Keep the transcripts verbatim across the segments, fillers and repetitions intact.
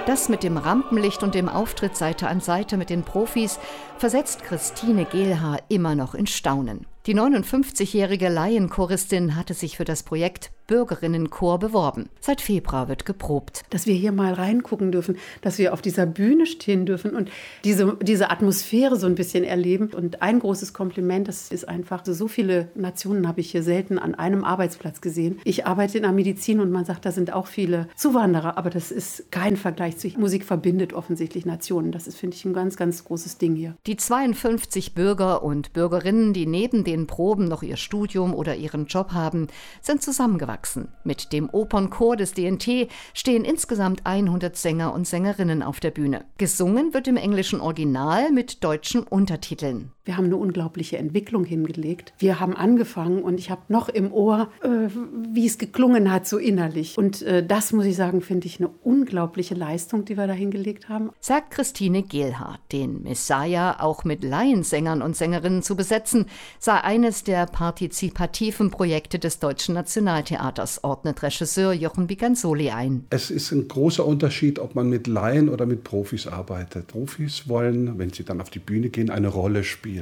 Das mit dem Rampenlicht und dem Auftritt Seite an Seite mit den Profis versetzt Christine Gehlhaar immer noch in Staunen. Die neunundfünfzigjährige Laienchoristin hatte sich für das Projekt Bürgerinnenchor beworben. Seit Februar wird geprobt. Dass wir hier mal reingucken dürfen, dass wir auf dieser Bühne stehen dürfen und diese, diese Atmosphäre so ein bisschen erleben. Und ein großes Kompliment, das ist einfach, so viele Nationen habe ich hier selten an einem Arbeitsplatz gesehen. Ich arbeite in der Medizin und man sagt, da sind auch viele Zuwanderer, aber das ist kein Vergleich zu Musik verbindet offensichtlich Nationen. Das ist, finde ich, ein ganz, ganz großes Ding hier. Die zweiundfünfzig Bürger und Bürgerinnen, die neben den Proben noch ihr Studium oder ihren Job haben, sind zusammengewachsen. Mit dem Opernchor des D N T stehen insgesamt hundert Sänger und Sängerinnen auf der Bühne. Gesungen wird im englischen Original mit deutschen Untertiteln. Wir haben eine unglaubliche Entwicklung hingelegt. Wir haben angefangen und ich habe noch im Ohr, äh, wie es geklungen hat, so innerlich. Und äh, das, muss ich sagen, finde ich eine unglaubliche Leistung, die wir da hingelegt haben. Sagt Christine Gehlhaar. Den Messiah auch mit Laiensängern und Sängerinnen zu besetzen, sei eines der partizipativen Projekte des Deutschen Nationaltheaters, ordnet Regisseur Jochen Biganzoli ein. Es ist ein großer Unterschied, ob man mit Laien oder mit Profis arbeitet. Profis wollen, wenn sie dann auf die Bühne gehen, eine Rolle spielen.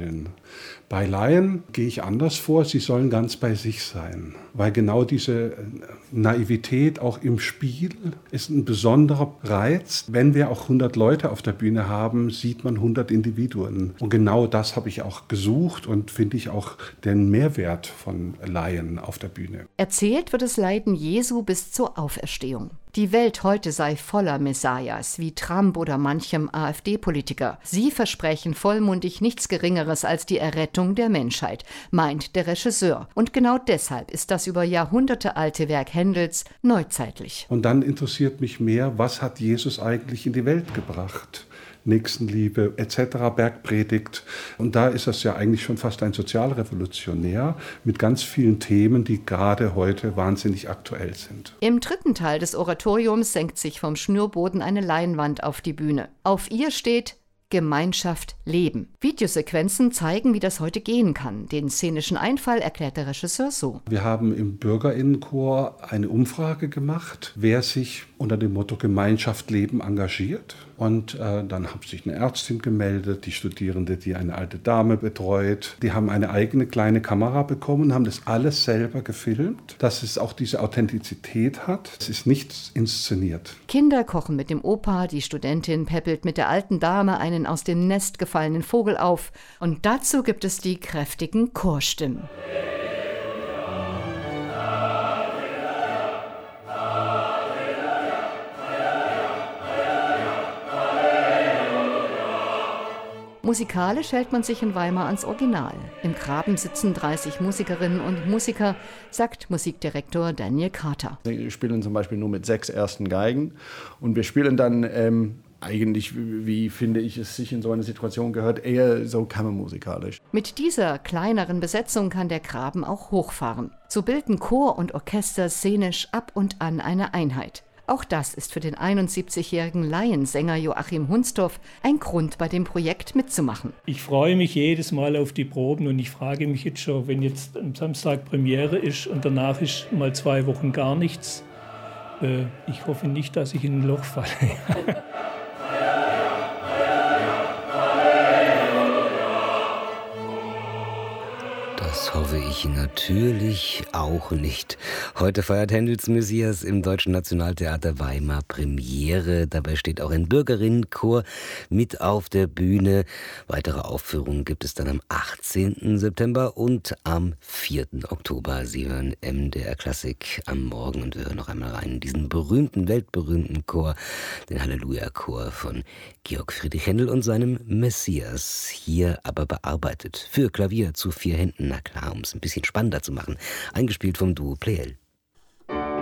Bei Laien gehe ich anders vor, sie sollen ganz bei sich sein, weil genau diese Naivität auch im Spiel ist ein besonderer Reiz. Wenn wir auch hundert Leute auf der Bühne haben, sieht man hundert Individuen. Und genau das habe ich auch gesucht und finde ich auch den Mehrwert von Laien auf der Bühne. Erzählt wird das Leiden Jesu bis zur Auferstehung. Die Welt heute sei voller Messias, wie Trump oder manchem AfD-Politiker. Sie versprechen vollmundig nichts Geringeres als die Errettung der Menschheit, meint der Regisseur. Und genau deshalb ist das über Jahrhunderte alte Werk Händels neuzeitlich. Und dann interessiert mich mehr, was hat Jesus eigentlich in die Welt gebracht? Nächstenliebe et cetera, Bergpredigt. Und da ist das ja eigentlich schon fast ein Sozialrevolutionär mit ganz vielen Themen, die gerade heute wahnsinnig aktuell sind. Im dritten Teil des Oratoriums senkt sich vom Schnürboden eine Leinwand auf die Bühne. Auf ihr steht Gemeinschaft leben. Videosequenzen zeigen, wie das heute gehen kann. Den szenischen Einfall erklärt der Regisseur so. Wir haben im Bürgerinnenchor eine Umfrage gemacht, wer sich unter dem Motto Gemeinschaft leben engagiert. Und äh, dann hat sich eine Ärztin gemeldet, die Studierende, die eine alte Dame betreut. Die haben eine eigene kleine Kamera bekommen, haben das alles selber gefilmt, dass es auch diese Authentizität hat. Es ist nichts inszeniert. Kinder kochen mit dem Opa, die Studentin peppelt mit der alten Dame einen aus dem Nest gefallenen Vogel auf. Und dazu gibt es die kräftigen Chorstimmen. Musikalisch hält man sich in Weimar ans Original. Im Graben sitzen dreißig Musikerinnen und Musiker, sagt Musikdirektor Daniel Carter. Wir spielen zum Beispiel nur mit sechs ersten Geigen und wir spielen dann ähm, eigentlich, wie, wie finde ich es sich in so eine Situation gehört, eher so kammermusikalisch. Mit dieser kleineren Besetzung kann der Graben auch hochfahren. So bilden Chor und Orchester szenisch ab und an eine Einheit. Auch das ist für den einundsiebzigjährigen Laiensänger Joachim Hunsdorf ein Grund, bei dem Projekt mitzumachen. Ich freue mich jedes Mal auf die Proben und ich frage mich jetzt schon, wenn jetzt am Samstag Premiere ist und danach ist mal zwei Wochen gar nichts, äh, ich hoffe nicht, dass ich in ein Loch falle. Das hoffe ich natürlich auch nicht. Heute feiert Händels Messias im Deutschen Nationaltheater Weimar Premiere. Dabei steht auch ein Bürgerinnenchor mit auf der Bühne. Weitere Aufführungen gibt es dann am achtzehnten September und am vierten Oktober. Sie hören M D R Klassik am Morgen und wir hören noch einmal rein in diesen berühmten, weltberühmten Chor, den Halleluja-Chor von Georg Friedrich Händel und seinem Messias. Hier aber bearbeitet für Klavier zu vier Händen. Na klar, um es ein bisschen spannender zu machen. Eingespielt vom Duo Pleyel.